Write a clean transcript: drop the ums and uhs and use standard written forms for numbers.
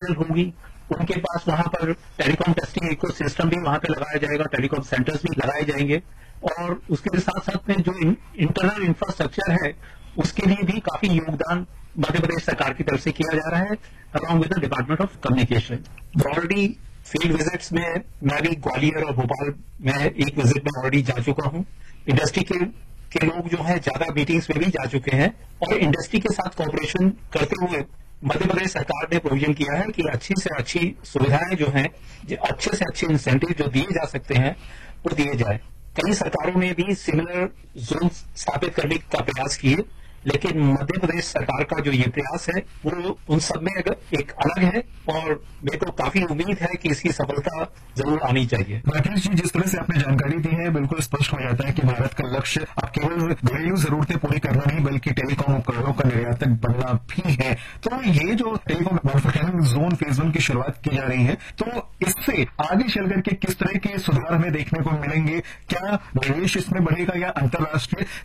Channel होंगी, उनके पास वहां पर टेलीकॉम टेस्टिंग इको सिस्टम भी वहां पे लगाया जाएगा, टेलीकॉम सेंटर्स भी लगाए जाएंगे, और उसके साथ साथ में जो इंटरनल इंफ्रास्ट्रक्चर है उसके लिए भी काफी योगदान मध्य प्रदेश सरकार की तरफ से किया जा रहा है, along with the department of communication. Already field visits में मैं भी ग्वालियर और भोपाल में एक विजिट में ऑलरेडी जा चुका हूं। इंडस्ट्री के लोग जो है ज्यादा मीटिंग्स में भी जा चुके हैं, और इंडस्ट्री के साथ कोऑपरेशन करते हुए मध्य प्रदेश सरकार ने प्रोविजन किया है कि अच्छी से अच्छी सुविधाएं जो हैं, अच्छे से अच्छे इंसेंटिव जो दिए जा सकते हैं वो दिए जाए। कई सरकारों ने भी सिमिलर जोन स्थापित करने का प्रयास किए, लेकिन मध्य प्रदेश सरकार का जो ये प्रयास है वो उन सब में एक अलग है, और मेरे को काफी उम्मीद है कि इसकी सफलता जरूर आनी चाहिए। राकेश जी, जिस तरह से आपने जानकारी दी है बिल्कुल स्पष्ट हो जाता है कि भारत का लक्ष्य अब केवल घरेलू जरूरतें पूरी करना नहीं बल्कि टेलीकॉम उपकरणों का निर्यातक बनना भी है। तो ये जो टेलीकॉम मैन्युफैक्चरिंग जोन फेज 1 की शुरुआत की जा रही है, तो इससे आगे चल करके किस तरह के सुधार हमें देखने को मिलेंगे? क्या निवेश इसमें बढ़ेगा या अंतर्राष्ट्रीय